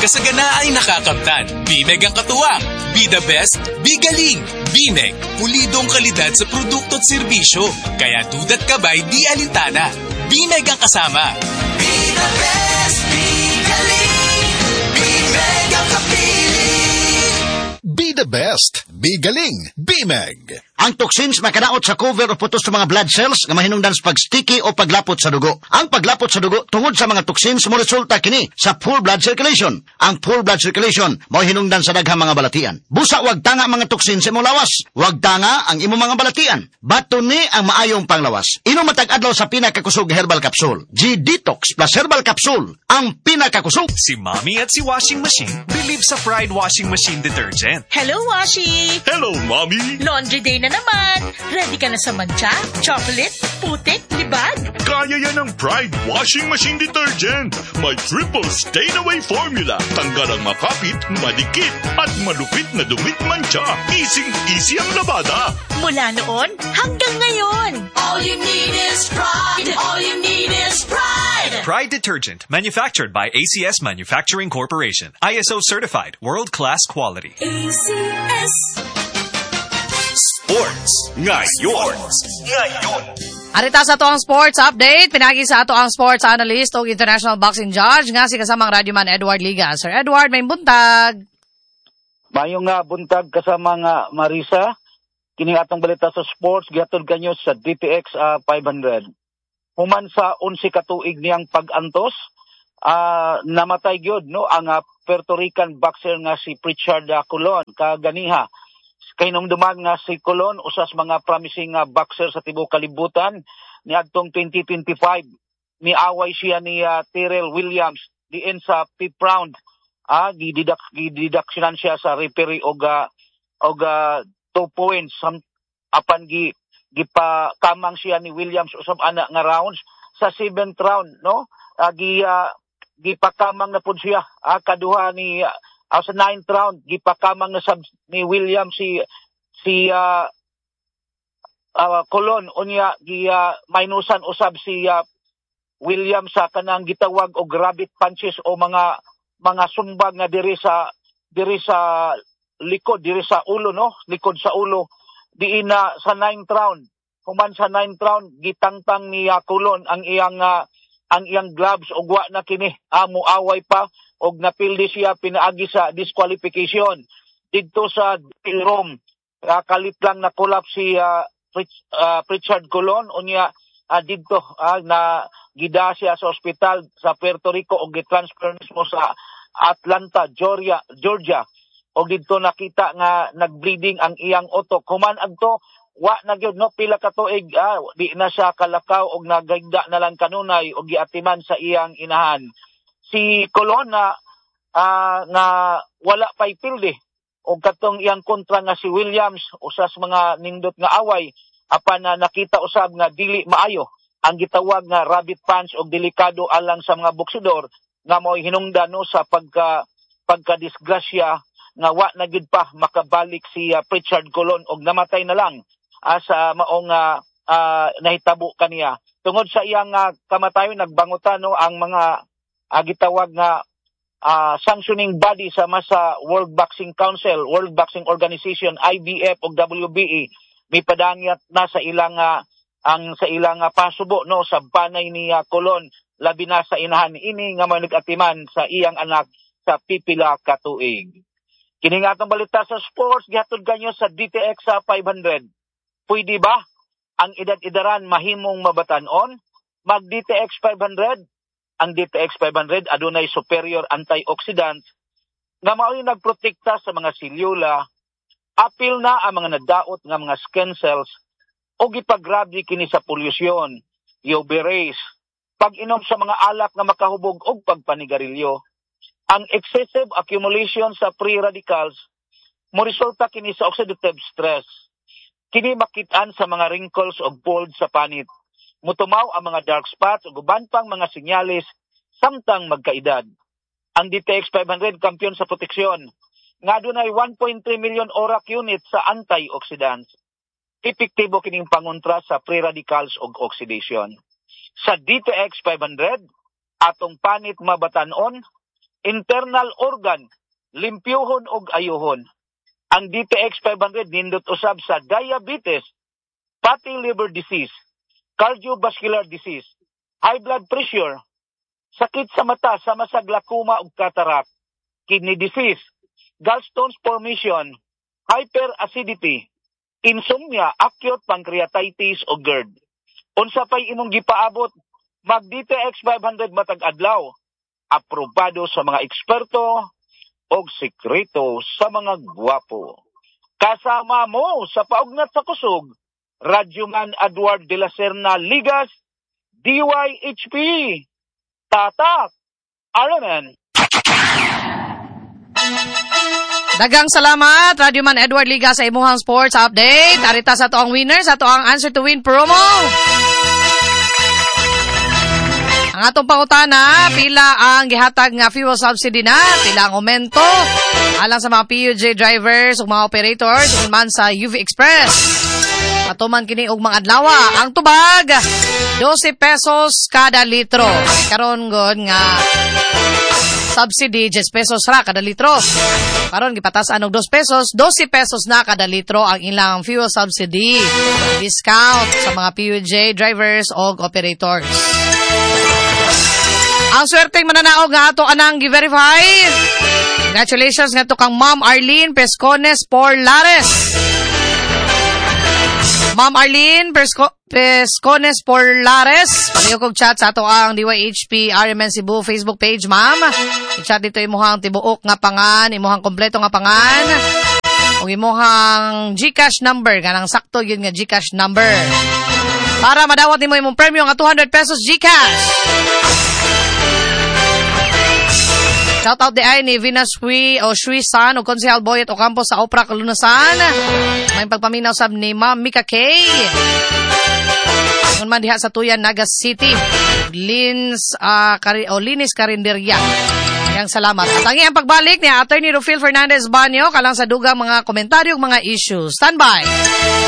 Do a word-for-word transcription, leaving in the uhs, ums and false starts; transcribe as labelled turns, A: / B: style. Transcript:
A: kasagana ay nakakamtan. Bimeg ang katuwang. Be the best, be galing. Bimeg, pulidong kalidad sa produkto at serbisyo. Kaya dudat kabay di alintana. Bimeg ang kasama.
B: Be the best, be galing. Bimeg ang kapili.
C: Be the best, be galing. Bimeg.
D: Ang toxins makadaot sa cover o putos sa mga blood cells nga mahinungdan sa pagsticky o paglapot sa dugo. Ang paglapot sa dugo tungod sa mga toxins mo resulta kini sa full blood circulation. Ang full blood circulation mo hinungdan sa daghang mga balatian. Busa wag tanga mga toxins sa imong lawas. Wag tanga ang imong mga balatian. Bato ni ang maayong panglawas. Inom matag adlaw sa pinakakusog herbal capsule. G-Detox plus herbal capsule. Ang pinakakusog.
E: Si Mommy at si Washing Machine believe sa Pride Washing Machine Detergent.
F: Hello, Washi!
E: Hello, Mommy!
F: Laundry day na naman. Ready ka na sa mancha, chocolate, putik, libag?
E: Kaya yan ang Pride Washing Machine Detergent. May triple stain-away formula. Tanggal ang makapit, madikit, at malupit na dumit mancha. Easy-easy ang labada.
F: Mula noon hanggang ngayon.
B: All you need is pride. All you need is pride.
E: Pride Detergent, manufactured by A C S Manufacturing Corporation. I S O certified, world-class quality.
B: A C S.
E: Sports ngayon. Ngayon.
G: Arita sa ato ang sports update. Pinagi sa ato ang sports analyst o international boxing judge nga si kasamang radyoman Edward Liga. Sir Edward, may buntag.
H: Mayong nga buntag kasama nga Marisa. Kining atong balita sa sports gihatod kanyo sa D T X uh, five hundred. Human sa eleven ka tuig niyang pag-antos, uh, namatay gyud no ang uh, Puerto Rican boxer nga si Pritchard uh, Colon kaganiha. Kay numduman nga si Colon usas mga promising uh, boxer sa tibuok kalibutan niadtong twenty twenty-five. Miaway siya ni uh, Tyrell Williams diin sa fifth round. Ah, gididak gididaksyonan siya sa referee og uh, og uh, two points sam, apan gi gipakamang siya ni Williams usab ana nga rounds sa seventh round no. Uh, gi uh, gipakamang na pud siya ah, kaduha ni uh, Uh, sa ninth round, gipakamang na sab ni William si si uh, uh, Colon unya gi uh, minusan usab si uh, William sa kanang gitawag og rabbit punches o mga mga sumbag nga diri sa diri sa likod diri sa ulo no likod sa ulo diin na uh, sa ninth round human sa ninth round gitangtang ni uh, Colon ang iyang uh, ang iyang gloves og wa na kini amo uh, away pa og napildi siya pinaagi sa disqualification didto sa room. Uh, kalit lang na collapse si uh, Rich, uh, Pritchard Colon unya uh, didto uh, na gida siya sa ospital sa Puerto Rico og gitransfer mismo sa Atlanta, Georgia, Georgia. Og didto nakita nga nagbleeding ang iyang utok. Human adto wa na gyud no pila ka tuig uh, di na siya kalakaw og nagagda na lang kanunay og giatiman sa iyang inahan. Si Colon na uh, nga wala pay pildi o katong iyang kontra nga si Williams usas mga nindot nga away apan na nakita usab nga dili maayo ang gitawag nga rabbit punch og delikado alang sa mga boksidor nga mo'y hinungdan no sa pagka pagkadisgrasya nga wa na gid pa makabalik si uh, Pritchard Colon og namatay na lang uh, sa maong uh, uh, nahitabo kaniya tungod sa iyang uh, kamatayon nagbangutan no ang mga Uh, gitawag nga uh, sanctioning body sa masa World Boxing Council, World Boxing Organization, I B F o W B E may padangyat na sa ilang uh, ang sa ilang uh, pasubo no sa banay ni uh, Colon labi na sa inahan ini nga may nagatiman sa iyang anak sa pipila ka tuig. Kini nga atong balita sa sports gihatod kanyo sa D T X sa five hundred. Pwede ba ang edad-edaran mahimong mabatan-on? Mag D T X five hundred. Ang D T X five hundred adunay superior antioxidants nga mao'y nagprotekta sa mga selyula, apil na ang mga nadaot nga mga skin cells o gipagrabe kini sa polusyon, U V rays, pag-inom sa mga alak nga makahubog og pagpanigarilyo. Ang excessive accumulation sa free radicals mo resulta kini sa oxidative stress. Kini makitaan sa mga wrinkles o folds sa panit. Mutumaw ang mga dark spots o guban pang mga sinyalis samtang magkaedad. Ang D T X five hundred kampiyon sa proteksyon. Nga dunay one point three million O R A C unit sa antioxidants. Epektibo kining pangontra sa free radicals o oxidation. Sa D T X five hundred, atong panit mabatan-on, internal organ, limpyuhon og ayuhon. Ang D T X five hundred nindot usab sa diabetes, fatty liver disease, cardiovascular disease, high blood pressure, sakit sa mata sama sa glaucoma ug cataract, kidney disease, gallstones formation, hyperacidity, insomnia, acute pancreatitis o GERD. Unsa pay imong gipaabot, mag D T X five hundred matag adlaw, aprobado sa mga eksperto o sekreto sa mga gwapo. Kasama mo sa paugnat sa kusog, Radyoman Edward de la Serna Ligas, D Y H P, Tatak, Araman.
G: Dagang salamat, Radyoman Edward Ligas sa imuhang sports update. Arita sa to ang winner, sa to ang answer to win promo. Ang atong pangutana, pila ang gihatag nga fuel subsidy na, pila ang aumento alang sa mga P U J drivers ug mga operators ug man sa U V Express. Atuman kini og mga adlaw. Ang tubag, twelve pesos kada litro. Karon gud nga subsidy ten pesos ra kada litro. Karon gipatasan og two pesos, twelve pesos na kada litro ang ilang fuel subsidy. Discount sa mga P U J drivers ug operators. Ang swerteng mananaog nga ato anang gi-verify. Congratulations nga to kang Ma'am Arlene Pescones Porlares. Ma'am Arlene Pesco- Pescones Porlares. Paliyo kong chat sa ato ang D Y H P R M N Cebu Facebook page, ma'am. I-chat dito imuhang tibuok nga pangan, imuhang kompleto nga pangan, o imuhang GCash number, ganang sakto yun nga GCash number. Para madawat nimo imong premyo nga two hundred pesos GCash. Shout out di ay ni Venus Shui o Shui San o Konsehal Boyet o Campos sa Opera Kalunasan. May pagpaminaw sab ni Ma'am Mika Kay. Ngun man diha sa Tuyan, Naga City. Lins, uh, kari, o Linis Karinderya. Yang salamat. At ang iyang pagbalik ni Attorney Rufil Fernandez Banyo kalang sa dugang mga komentaryong mga issues. Standby!